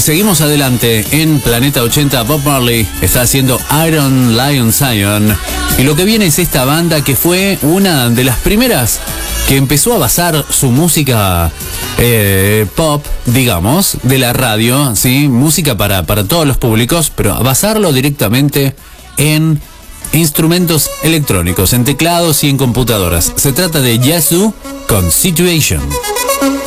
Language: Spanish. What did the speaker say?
seguimos adelante en Planeta 80. Bob Marley está haciendo Iron Lion Zion. Y lo que viene es esta banda que fue una de las primeras que empezó a basar su música pop, digamos, de la radio, ¿sí? Música para todos los públicos, pero a basarlo directamente en instrumentos electrónicos, en teclados y en computadoras. Se trata de Yazoo con Situation.